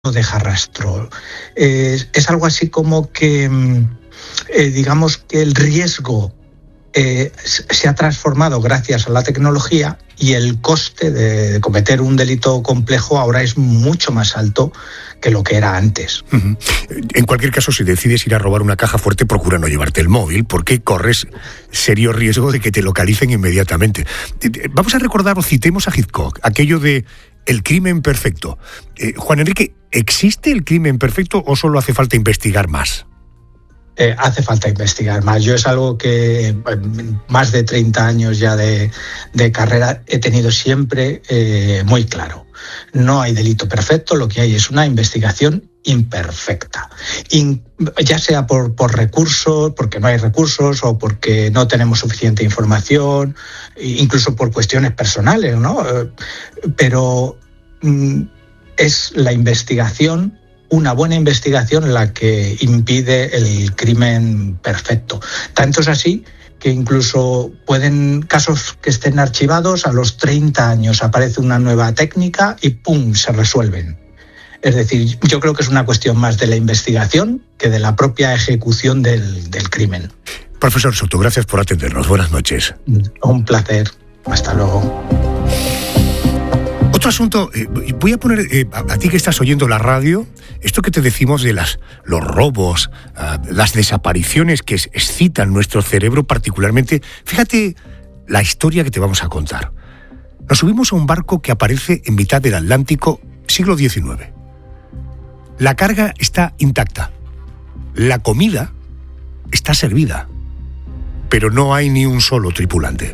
deja rastro. Es algo así como que, digamos que el riesgo se ha transformado gracias a la tecnología y el coste de cometer un delito complejo ahora es mucho más alto que lo que era antes. Uh-huh. En cualquier caso, si decides ir a robar una caja fuerte, procura no llevarte el móvil, porque corres serio riesgo de que te localicen inmediatamente. Vamos a recordar, o citemos a Hitchcock, aquello de el crimen perfecto. Juan Enrique, ¿existe el crimen perfecto o solo hace falta investigar más? Hace falta investigar más. Yo es algo que más de 30 años ya de carrera he tenido siempre muy claro. No hay delito perfecto, lo que hay es una investigación imperfecta. Ya sea por recursos, porque no hay recursos o porque no tenemos suficiente información, incluso por cuestiones personales, ¿no? Pero es la investigación, una buena investigación, la que impide el crimen perfecto. Tanto es así que incluso pueden, casos que estén archivados, a los 30 años aparece una nueva técnica y ¡pum!, se resuelven. Es decir, yo creo que es una cuestión más de la investigación que de la propia ejecución del crimen. Profesor Soto, gracias por atendernos. Buenas noches. Un placer. Hasta luego. Otro asunto, voy a poner a ti que estás oyendo la radio, esto que te decimos de los robos, las desapariciones que excitan nuestro cerebro particularmente. Fíjate la historia que te vamos a contar. Nos subimos a un barco que aparece en mitad del Atlántico, siglo XIX. La carga está intacta. La comida está servida. Pero no hay ni un solo tripulante.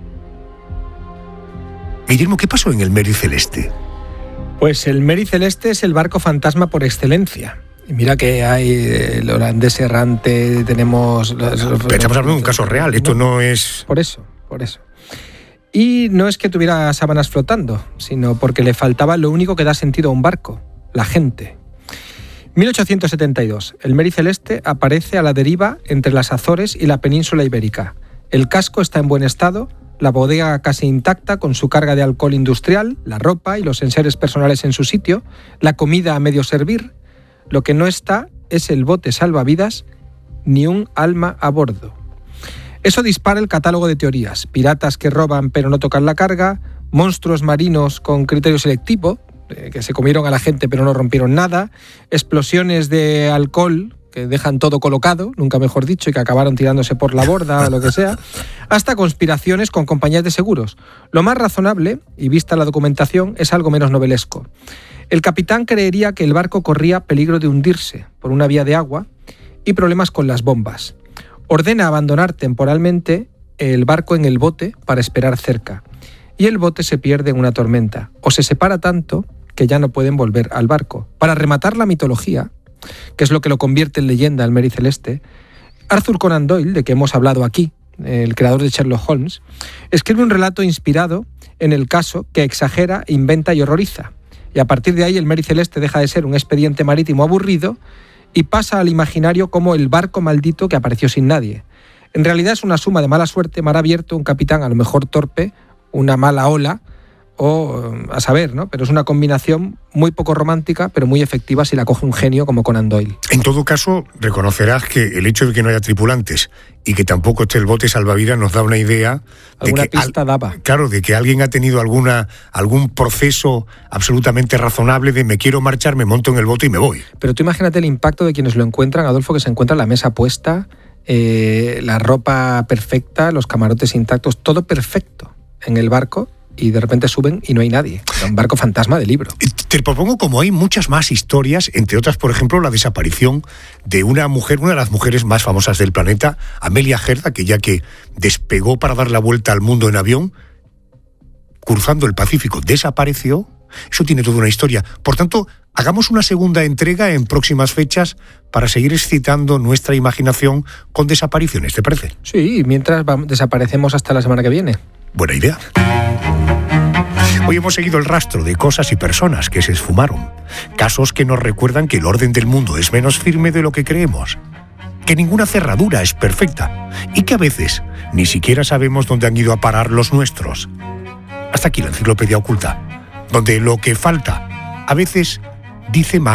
Guillermo, ¿qué pasó en el Mary Celeste? Pues el Mary Celeste es el barco fantasma por excelencia. Y mira que hay el holandés errante, tenemos... Pero estamos hablando de un caso real, esto no es... Por eso. Y no es que tuviera sábanas flotando, sino porque le faltaba lo único que da sentido a un barco, la gente. 1872, el Mary Celeste aparece a la deriva entre las Azores y la península ibérica. El casco está en buen estado, la bodega casi intacta con su carga de alcohol industrial, la ropa y los enseres personales en su sitio, la comida a medio servir. Lo que no está es el bote salvavidas ni un alma a bordo. Eso dispara el catálogo de teorías. Piratas que roban pero no tocan la carga, monstruos marinos con criterio selectivo, que se comieron a la gente pero no rompieron nada, explosiones de alcohol que dejan todo colocado, nunca mejor dicho, y que acabaron tirándose por la borda o lo que sea, hasta conspiraciones con compañías de seguros. Lo más razonable, y vista la documentación, es algo menos novelesco. El capitán creería que el barco corría peligro de hundirse por una vía de agua y problemas con las bombas. Ordena abandonar temporalmente el barco en el bote para esperar cerca. Y el bote se pierde en una tormenta, o se separa tanto que ya no pueden volver al barco. Para rematar la mitología, que es lo que lo convierte en leyenda al Mary Celeste, Arthur Conan Doyle, de que hemos hablado aquí, el creador de Sherlock Holmes, escribe un relato inspirado en el caso que exagera, inventa y horroriza. Y a partir de ahí el Mary Celeste deja de ser un expediente marítimo aburrido y pasa al imaginario como el barco maldito que apareció sin nadie. En realidad es una suma de mala suerte, mar abierto, un capitán a lo mejor torpe, una mala ola, o a saber, ¿no? Pero es una combinación muy poco romántica, pero muy efectiva si la coge un genio como Conan Doyle. En todo caso, reconocerás que el hecho de que no haya tripulantes y que tampoco esté el bote salvavidas nos da una idea de alguna que pista daba. Claro, de que alguien ha tenido algún proceso absolutamente razonable de me quiero marchar, me monto en el bote y me voy. Pero tú imagínate el impacto de quienes lo encuentran, Adolfo, que se encuentra la mesa puesta, la ropa perfecta, los camarotes intactos, todo perfecto en el barco. Y de repente suben y no hay nadie. Un barco fantasma de libro. Te propongo, como hay muchas más historias, entre otras, por ejemplo, la desaparición de una mujer, una de las mujeres más famosas del planeta, Amelia Earhart, aquella que despegó para dar la vuelta al mundo en avión, cruzando el Pacífico, desapareció. Eso tiene toda una historia. Por tanto, hagamos una segunda entrega en próximas fechas para seguir excitando nuestra imaginación con desapariciones, ¿te parece? Sí, mientras desaparecemos hasta la semana que viene. Buena idea. Hoy hemos seguido el rastro de cosas y personas que se esfumaron. Casos que nos recuerdan que el orden del mundo es menos firme de lo que creemos. Que ninguna cerradura es perfecta. Y que a veces ni siquiera sabemos dónde han ido a parar los nuestros. Hasta aquí la enciclopedia oculta, donde lo que falta a veces dice más